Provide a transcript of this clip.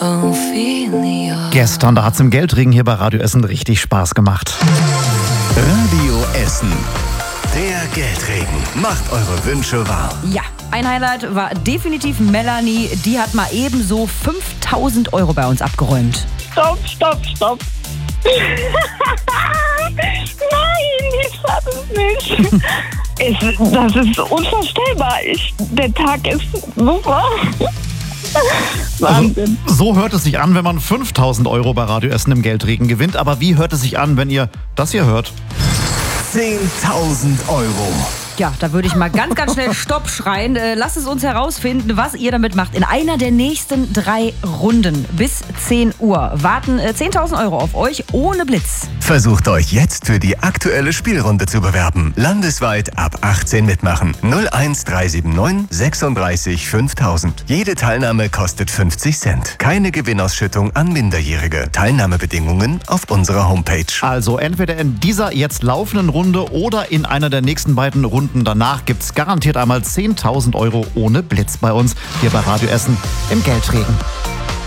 Gestern, da hat es im Geldregen hier bei Radio Essen richtig Spaß gemacht. Radio Essen. Der Geldregen macht eure Wünsche wahr. Ja, ein Highlight war definitiv Melanie. Die hat mal ebenso 5.000 Euro bei uns abgeräumt. Stopp. Nein, ich schaff es nicht. Das ist unvorstellbar. Der Tag ist super. Wahnsinn. Also, so hört es sich an, wenn man 5.000 Euro bei Radio Essen im Geldregen gewinnt. Aber wie hört es sich an, wenn ihr das hier hört? 10.000 Euro. Ja, da würde ich mal ganz schnell Stopp schreien. Lasst es uns herausfinden, was ihr damit macht. In einer der nächsten 3 Runden bis 10 Uhr warten 10.000 Euro auf euch ohne Blitz. Versucht euch jetzt für die aktuelle Spielrunde zu bewerben. Landesweit ab 18 mitmachen. 01379 36 5000. Jede Teilnahme kostet 50 Cent. Keine Gewinnausschüttung an Minderjährige. Teilnahmebedingungen auf unserer Homepage. Also entweder in dieser jetzt laufenden Runde oder in einer der nächsten beiden Runden danach gibt es garantiert einmal 10.000 Euro ohne Blitz bei uns hier bei Radio Essen im Geldregen.